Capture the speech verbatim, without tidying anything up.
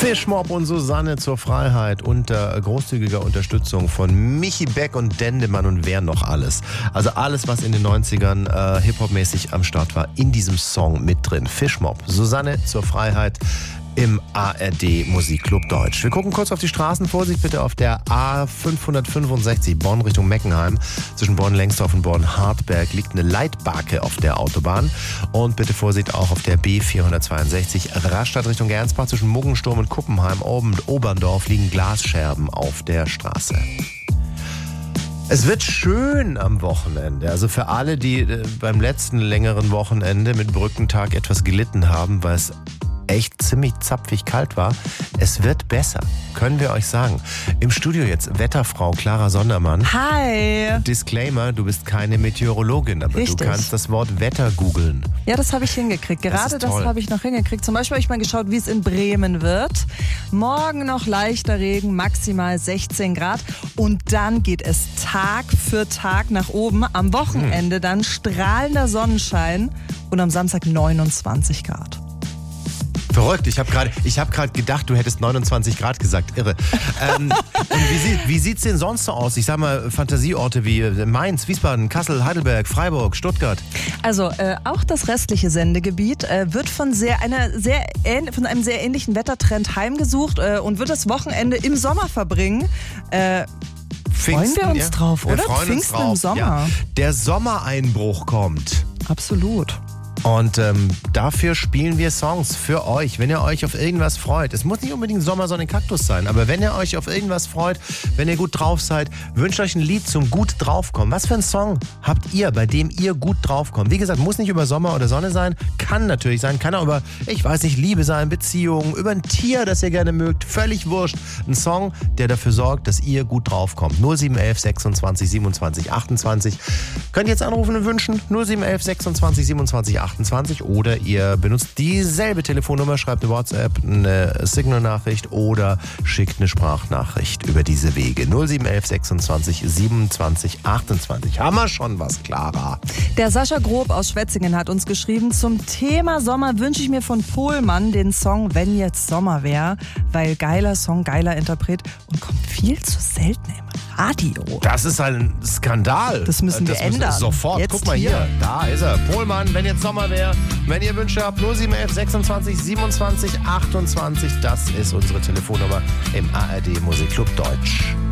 Fischmob und Susanne zur Freiheit unter großzügiger Unterstützung von Michi Beck und Dendemann und wer noch alles. Also alles, was in den neunzigern äh, Hip-Hop-mäßig am Start war, in diesem Song mit drin. Fischmob, Susanne zur Freiheit im A R D Musikclub Deutsch. Wir gucken kurz auf die Straßen. Vorsicht bitte auf der A fünfhundertfünfundsechzig Bonn Richtung Meckenheim. Zwischen Bonn-Lengsdorf und Bonn-Hartberg liegt eine Leitbarke auf der Autobahn. Und bitte Vorsicht auch auf der B vierhundertzweiundsechzig Rastatt Richtung Gernsbach. Zwischen Muggensturm und Kuppenheim oben und Oberndorf liegen Glasscherben auf der Straße. Es wird schön am Wochenende. Also für alle, die äh, beim letzten längeren Wochenende mit Brückentag etwas gelitten haben, weil es echt ziemlich zapfig kalt war. Es wird besser, können wir euch sagen. Im Studio jetzt Wetterfrau Clara Sondermann. Hi. Disclaimer, du bist keine Meteorologin, aber Richtig. Du kannst das Wort Wetter googeln. Ja, das habe ich hingekriegt. Gerade das, das habe ich noch hingekriegt. Zum Beispiel habe ich mal geschaut, wie es in Bremen wird. Morgen noch leichter Regen, maximal sechzehn Grad. Und dann geht es Tag für Tag nach oben. Am Wochenende hm. dann strahlender Sonnenschein und am Samstag neunundzwanzig Grad. Verrückt, ich habe gerade hab grad gedacht, du hättest neunundzwanzig Grad gesagt, irre. ähm, und wie, sieht, wie sieht's denn sonst so aus? Ich sag mal, Fantasieorte wie Mainz, Wiesbaden, Kassel, Heidelberg, Freiburg, Stuttgart. Also äh, auch das restliche Sendegebiet äh, wird von, sehr, einer sehr ähn, von einem sehr ähnlichen Wettertrend heimgesucht äh, und wird das Wochenende im Sommer verbringen. Äh, Pfingsten, freuen wir uns ja? drauf, wir oder? Freuen Pfingsten uns drauf. im Sommer. Ja. Der Sommereinbruch kommt. Absolut. Und ähm, dafür spielen wir Songs für euch, wenn ihr euch auf irgendwas freut. Es muss nicht unbedingt Sommersonne Kaktus sein, aber wenn ihr euch auf irgendwas freut, wenn ihr gut drauf seid, wünscht euch ein Lied zum gut draufkommen. Was für ein Song habt ihr, bei dem ihr gut draufkommt? Wie gesagt, muss nicht über Sommer oder Sonne sein, kann natürlich sein, kann auch über, ich weiß nicht, Liebe sein, Beziehungen, über ein Tier, das ihr gerne mögt, völlig wurscht. Ein Song, der dafür sorgt, dass ihr gut draufkommt. null sieben eins eins sechsundzwanzig siebenundzwanzig achtundzwanzig. Könnt ihr jetzt anrufen und wünschen? null sieben eins eins sechsundzwanzig siebenundzwanzig achtundzwanzig. Oder ihr benutzt dieselbe Telefonnummer, schreibt eine WhatsApp, eine Signal-Nachricht oder schickt eine Sprachnachricht über diese Wege. null sieben eins eins sechsundzwanzig siebenundzwanzig achtundzwanzig. Haben wir schon was, Clara? Der Sascha Grob aus Schwetzingen hat uns geschrieben, zum Thema Sommer wünsche ich mir von Pohlmann den Song Wenn jetzt Sommer wär, weil geiler Song, geiler Interpret und kommt viel zu selten im Radio. Das ist ein Skandal. Das müssen wir das ändern. Müssen sofort. Jetzt Guck mal hier. hier. Da ist er. Pohlmann, wenn jetzt Sommer wäre. Wenn ihr Wünsche habt, null sieben eins sechsundzwanzig siebenundzwanzig achtundzwanzig. Das ist unsere Telefonnummer im A R D Musikclub Deutsch.